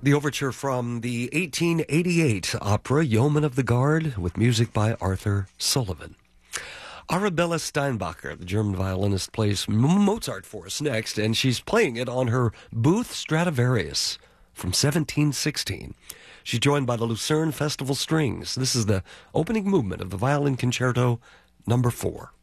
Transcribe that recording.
The overture from the 1888 opera Yeoman of the Guard with music by Arthur Sullivan. Arabella Steinbacher, the German violinist, plays Mozart for us next, and she's playing it on her Booth Stradivarius from 1716. She's joined by the Lucerne Festival Strings. This is the opening movement of the Violin Concerto No. 4.